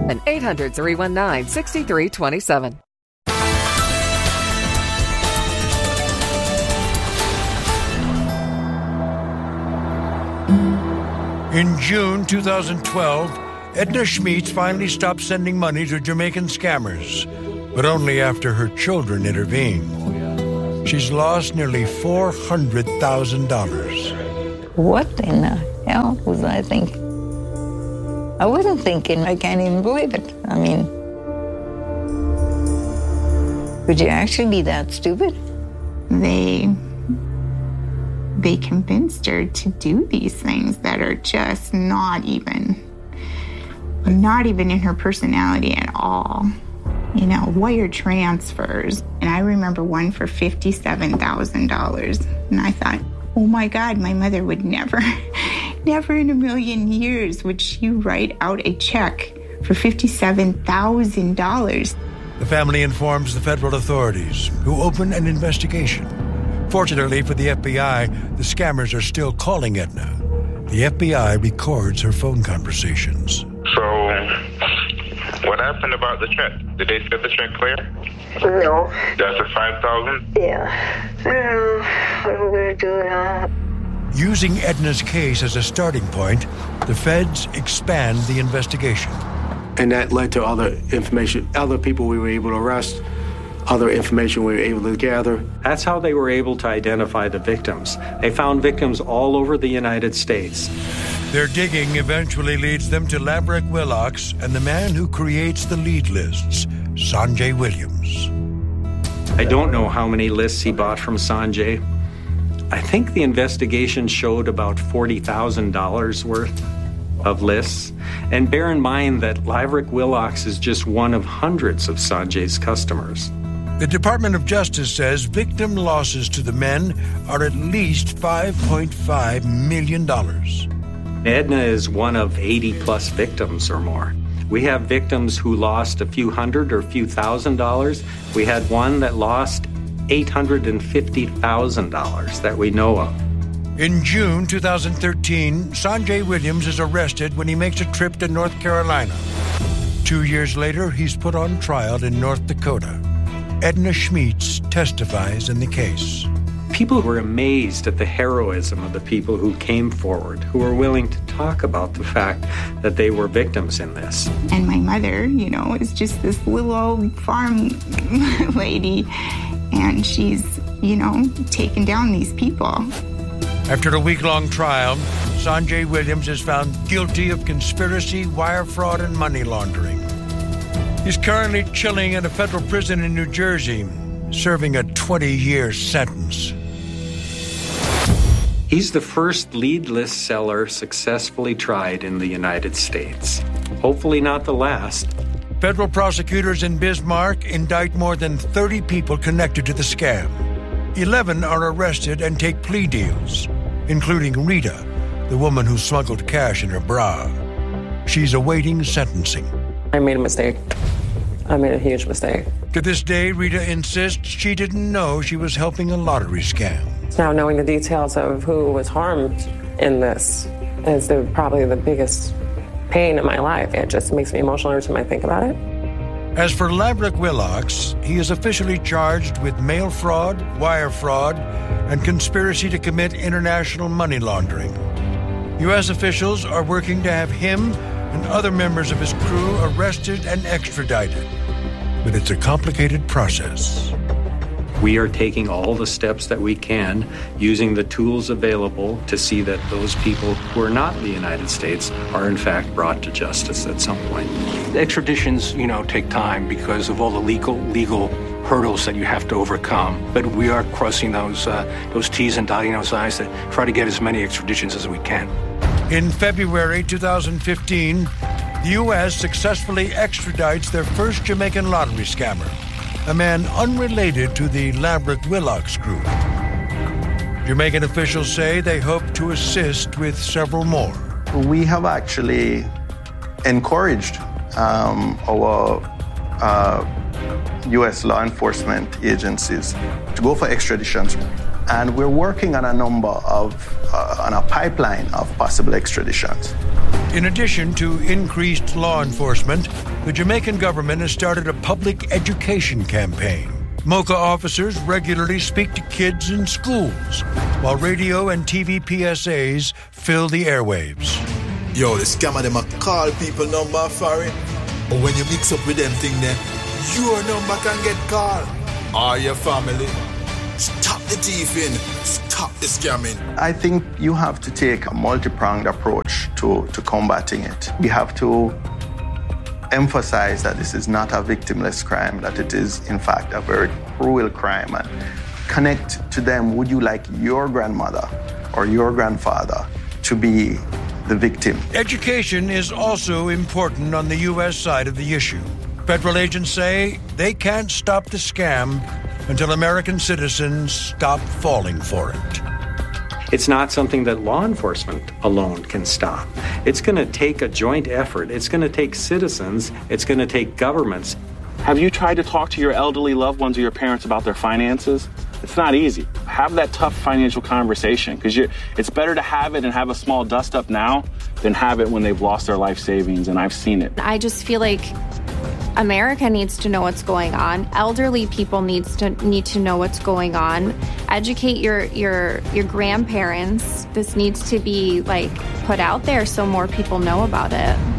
and 800-319-6327. In June 2012, Edna Schmitz finally stopped sending money to Jamaican scammers, but only after her children intervened. She's lost nearly $400,000. What in the hell was I thinking? I wasn't thinking. I can't even believe it. I mean, would you actually be that stupid? They convinced her to do these things that are just not even in her personality at all. You know, wire transfers. And I remember one for $57,000. And I thought, oh my God, my mother would never in a million years would she write out a check for $57,000. The family informs the federal authorities, who open an investigation. Fortunately for the FBI, the scammers are still calling Edna. The FBI records her phone conversations. So, what happened about the check? Did they set the check clear? No. That's the $5,000? Yeah. I don't know what we're going to do now. Using Edna's case as a starting point, the feds expand the investigation. And that led to other information, other people we were able to arrest, other information we were able to gather. That's how they were able to identify the victims. They found victims all over the United States. Their digging eventually leads them to Laverick Willox and the man who creates the lead lists, Sanjay Williams. I don't know how many lists he bought from Sanjay. I think the investigation showed about $40,000 worth of lists. And bear in mind that Laverick Willox is just one of hundreds of Sanjay's customers. The Department of Justice says victim losses to the men are at least $5.5 million. Edna is one of 80-plus victims or more. We have victims who lost a few hundred or a few $1,000s. We had one that lost $850,000 that we know of. In June 2013, Sanjay Williams is arrested when he makes a trip to North Carolina. 2 years later, he's put on trial in North Dakota. Edna Schmitz testifies in the case. People were amazed at the heroism of the people who came forward, who were willing to talk about the fact that they were victims in this. And my mother, you know, is just this little old farm lady, and she's, you know, taken down these people. After a week-long trial, Sanjay Williams is found guilty of conspiracy, wire fraud, and money laundering. He's currently chilling in a federal prison in New Jersey, serving a 20-year sentence. He's the first lead list seller successfully tried in the United States. Hopefully not the last. Federal prosecutors in Bismarck indict more than 30 people connected to the scam. 11 are arrested and take plea deals, including Rita, the woman who smuggled cash in her bra. She's awaiting sentencing. I made a mistake. I made a huge mistake. To this day, Rita insists she didn't know she was helping a lottery scam. Now knowing the details of who was harmed in this is probably the biggest pain in my life. It just makes me emotional every time I think about it. As for Laverick Willox, he is officially charged with mail fraud, wire fraud, and conspiracy to commit international money laundering. U.S. officials are working to have him and other members of his crew arrested and extradited. But it's a complicated process. We are taking all the steps that we can, using the tools available to see that those people who are not in the United States are in fact brought to justice at some point. Extraditions, take time because of all the legal hurdles that you have to overcome. But we are crossing those T's and dotting those I's to try to get as many extraditions as we can. In February 2015, the U.S. successfully extradites their first Jamaican lottery scammer, a man unrelated to the Laverick Willox group. Jamaican officials say they hope to assist with several more. We have actually encouraged our U.S. law enforcement agencies to go for extraditions. And we're working on a pipeline of possible extraditions. In addition to increased law enforcement, the Jamaican government has started a public education campaign. MOCA officers regularly speak to kids in schools, while radio and TV PSAs fill the airwaves. Yo, the scammer them a call people number for it. But when you mix up with them thing there, your number can get called. Or your family. Stop the thieving. Stop the scamming. I think you have to take a multi-pronged approach to combating it. We have to emphasize that this is not a victimless crime, that it is, in fact, a very cruel crime. And connect to them. Would you like your grandmother or your grandfather to be the victim? Education is also important on the U.S. side of the issue. Federal agents say they can't stop the scam until American citizens stop falling for it. It's not something that law enforcement alone can stop. It's going to take a joint effort. It's going to take citizens. It's going to take governments. Have you tried to talk to your elderly loved ones or your parents about their finances? It's not easy. Have that tough financial conversation, because it's better to have it and have a small dust up now than have it when they've lost their life savings, and I've seen it. I just feel like America needs to know what's going on. Elderly people need to know what's going on. Educate your grandparents. This needs to be put out there so more people know about it.